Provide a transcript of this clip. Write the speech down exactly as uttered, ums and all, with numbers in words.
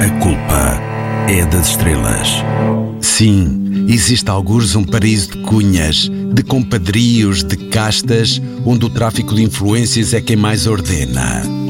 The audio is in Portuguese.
A culpa é das estrelas. Sim, existe algures um paraíso de cunhas, de compadrios, de castas, onde o tráfico de influências é quem mais ordena.